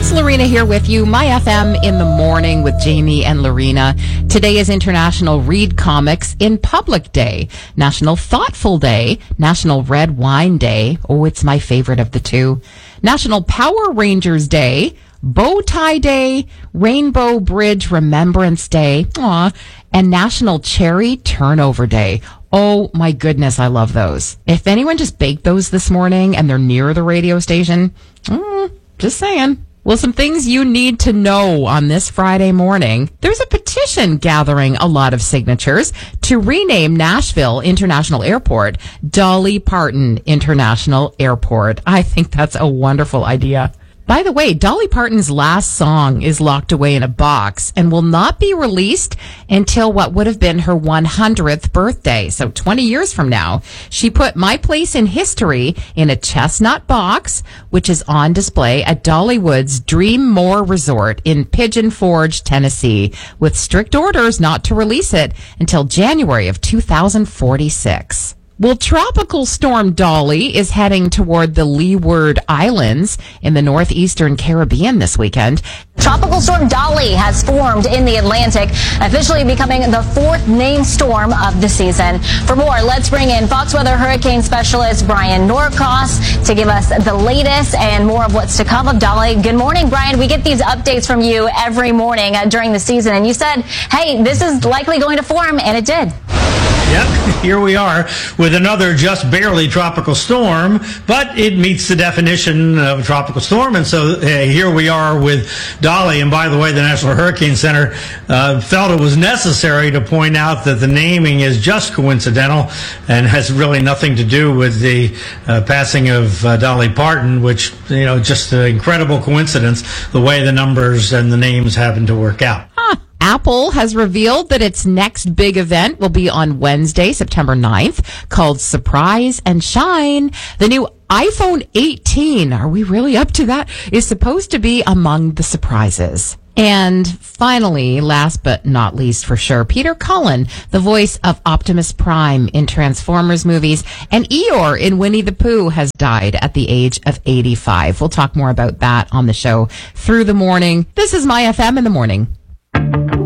It's Lorena here with you, My FM in the morning with Jamie and Lorena. Today is International Read Comics in Public Day, National Thoughtful Day, National Red Wine Day. Oh, it's my favorite of the two. National Power Rangers Day, Bow Tie Day, Rainbow Bridge Remembrance Day, and National Cherry Turnover Day. Oh my goodness, I love those. If anyone just baked those this morning and they're near the radio station, just saying. Well, some things you need to know on this Friday morning. There's a petition gathering a lot of signatures to rename Nashville International Airport Dolly Parton International Airport. I think that's a wonderful idea. By the way, Dolly Parton's last song is locked away in a box and will not be released until what would have been her 100th birthday. So 20 years from now, she put My Place in History in a chestnut box, which is on display at Dollywood's Dream More Resort in Pigeon Forge, Tennessee, with strict orders not to release it until January of 2046. Well, Tropical Storm Dolly is heading toward the Leeward Islands in the northeastern Caribbean this weekend. Tropical Storm Dolly has formed in the Atlantic, officially becoming the fourth named storm of the season. For more, let's bring in Fox Weather hurricane specialist Brian Norcross to give us the latest and more of what's to come of Dolly. Good morning, Brian. We get these updates from you every morning during the season, and you said, hey, this is likely going to form, and it did. Yep, here we are with another just barely tropical storm, but it meets the definition of a tropical storm, and so here we are with Dolly. And by the way, the National Hurricane Center felt it was necessary to point out that the naming is just coincidental and has really nothing to do with the passing of Dolly Parton, which, just an incredible coincidence, the way the numbers and the names happen to work out. Apple has revealed that its next big event will be on Wednesday, September 9th, called Surprise and Shine. The new iPhone 18, are we really up to that, is supposed to be among the surprises. And finally, last but not least for sure, Peter Cullen, the voice of Optimus Prime in Transformers movies, and Eeyore in Winnie the Pooh, has died at the age of 85. We'll talk more about that on the show through the morning. This is My FM in the morning.